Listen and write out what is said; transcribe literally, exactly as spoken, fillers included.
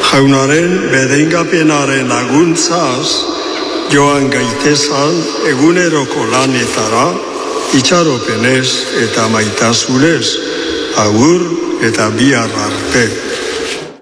Jaunaren bedeingapenaren laguntzaz, joan gaitezan eguneroko lanetara, itxaropenez eta maitasunez, agur eta bihar arte.